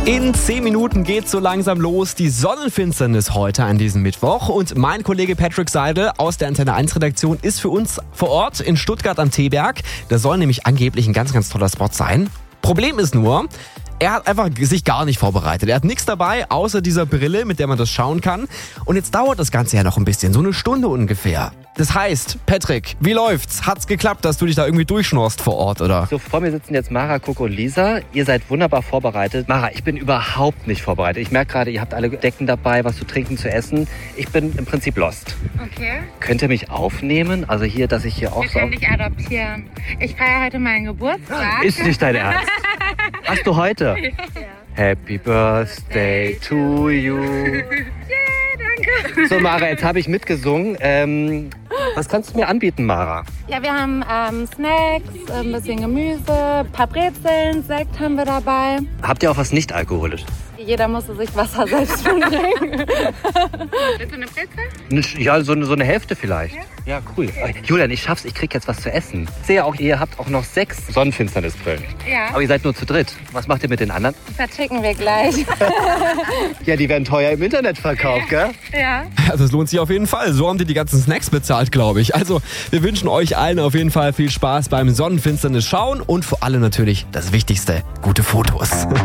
In 10 Minuten geht's so langsam los. Die Sonnenfinsternis heute an diesem Mittwoch. Und mein Kollege Patrick Seidel aus der Antenne 1 Redaktion ist für uns vor Ort in Stuttgart am Teeberg. Das soll nämlich angeblich ein ganz, ganz toller Spot sein. Problem ist nur, er hat einfach sich gar nicht vorbereitet. Er hat nichts dabei, außer dieser Brille, mit der man das schauen kann. Und jetzt dauert das Ganze ja noch ein bisschen, so eine Stunde ungefähr. Das heißt, Patrick, wie läuft's? Hat's geklappt, dass du dich da irgendwie durchschnorst vor Ort, oder? So, vor mir sitzen jetzt Mara, Coco und Lisa. Ihr seid wunderbar vorbereitet. Mara, ich bin überhaupt nicht vorbereitet. Ich merke gerade, ihr habt alle Decken dabei, was zu trinken, zu essen. Ich bin im Prinzip lost. Okay. Könnt ihr mich aufnehmen? Also hier, dass ich hier auch Wir so... können dich adoptieren. Ich feiere heute meinen Geburtstag. Ist nicht dein Ernst? Hast du heute? Ja. Happy Birthday to you. Danke. So, Mara, jetzt habe ich mitgesungen. Was kannst du mir anbieten, Mara? Ja, wir haben Snacks, ein bisschen Gemüse, ein paar Brezeln, Sekt haben wir dabei. Habt ihr auch was nicht-alkoholisches? Jeder musste sich Wasser selbst bringen. Willst du eine Brezel? Ja, so eine Hälfte vielleicht. Ja, cool. Julian, ich schaff's, ich krieg jetzt was zu essen. Ich sehe auch, ihr habt auch noch 6 Sonnenfinsternisbrillen. Ja. Aber ihr seid nur zu dritt. Was macht ihr mit den anderen? Die verschicken wir gleich. Ja, die werden teuer im Internet verkauft, gell? Ja. Also es lohnt sich auf jeden Fall. So haben die ganzen Snacks bezahlt, glaube ich. Also wir wünschen euch allen auf jeden Fall viel Spaß beim Sonnenfinsternis schauen und vor allem natürlich das Wichtigste, gute Fotos.